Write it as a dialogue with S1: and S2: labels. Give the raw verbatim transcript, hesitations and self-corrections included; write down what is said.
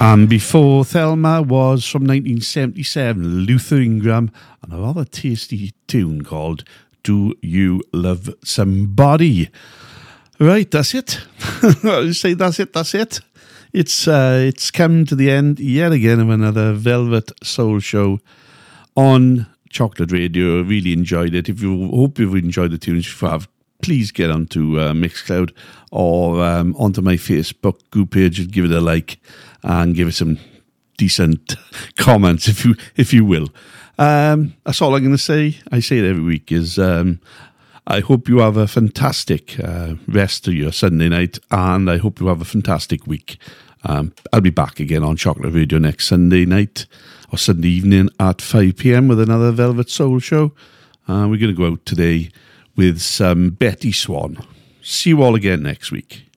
S1: And before Thelma was from nineteen seventy-seven, Luther Ingram, and a rather tasty tune called Do You Love Somebody? Right, that's it. I say that's it, that's it. It's uh, it's come to the end yet again of another Velvet Soul Show on Chocolate Radio. I really enjoyed it. If you hope you've enjoyed the tunes, if you have, please get onto uh, Mixcloud or um, onto my Facebook group page and give it a like and give it some decent comments, if you if you will. Um, that's all I'm going to say. I say it every week. Is um, I hope you have a fantastic uh, rest of your Sunday night, and I hope you have a fantastic week. Um, I'll be back again on Chocolate Radio next Sunday night or Sunday evening at five p.m. with another Velvet Soul Show. Uh, we're going to go out today with some Betty Swan. See you all again next week.